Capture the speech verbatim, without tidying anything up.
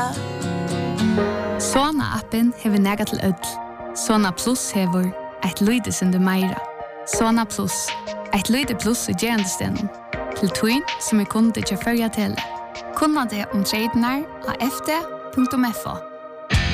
Sona-appen hever nega til ødel. Sona Plus hever eit lydesunde meira. Sona Plus, eit lyde plus i gerandestenen. Til tøyn som er kunde til førja tele. Kunna det om tradenar av f d punktum f o.